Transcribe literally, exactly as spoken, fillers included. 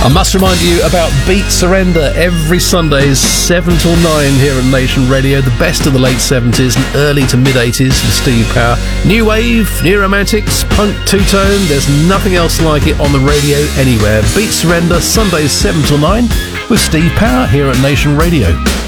I must remind you about Beat Surrender every Sundays, seven till nine here at Nation Radio. The best of the late seventies and early to mid-eighties with Steve Power. New wave, new romantics, punk two-tone. There's nothing else like it on the radio anywhere. Beat Surrender, Sundays seven till nine with Steve Power here at Nation Radio.